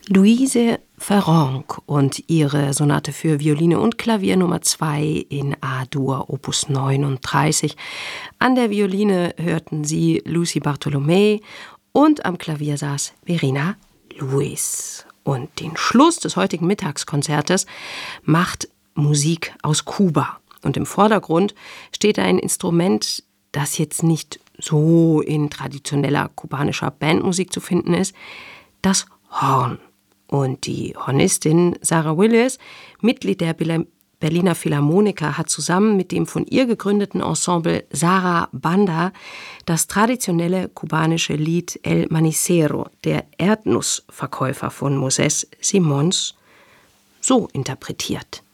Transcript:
Louise Farrenc und ihre Sonate für Violine und Klavier Nummer 2 in A-Dur, Opus 39. An der Violine hörten Sie Lucy Bartolomé und am Klavier saß Verena Lewis. Und den Schluss des heutigen Mittagskonzertes macht Musik aus Kuba. Und im Vordergrund steht ein Instrument, das jetzt nicht so in traditioneller kubanischer Bandmusik zu finden ist, das Horn. Und die Hornistin Sarah Willis, Mitglied der Berliner Philharmoniker, hat zusammen mit dem von ihr gegründeten Ensemble Sara Banda das traditionelle kubanische Lied El Manicero, der Erdnussverkäufer von Moses Simons, so interpretiert.